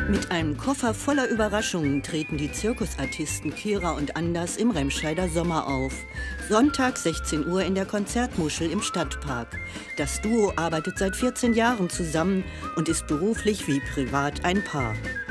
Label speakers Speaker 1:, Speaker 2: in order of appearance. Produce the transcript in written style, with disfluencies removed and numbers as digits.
Speaker 1: Mit einem Koffer voller Überraschungen treten die Zirkusartisten Kira und Anders im Remscheider Sommer auf. Sonntag 16 Uhr in der Konzertmuschel im Stadtpark. Das Duo arbeitet seit 14 Jahren zusammen und ist beruflich wie privat ein Paar.